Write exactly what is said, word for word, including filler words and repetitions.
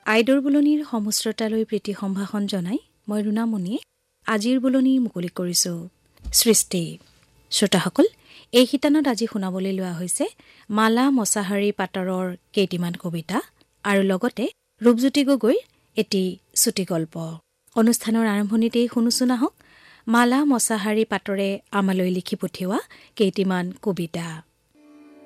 আইদৰ বুলনিৰ সমস্ৰতালৈ প্ৰীতি সম্ভাষণ জনাই মই ৰুণামণিয়ে আজিৰ বুলনি মুকলি কৰিছোঁ। সৃষ্টি শ্ৰোতাসকল, এই শিতানত আজি শুনাবলৈ লোৱা হৈছে মালা মছাহাৰী পাটৰৰ কেইটিমান কবিতা আৰু লগতে ৰূপজ্যোতি গগৈৰ এটি চুটিগল্প। অনুষ্ঠানৰ আৰম্ভণিতেই শুনোচোন আহক মালা মছাহাৰী পাটৰে আমালৈ লিখি পঠিওৱা কেইটিমান কবিতা।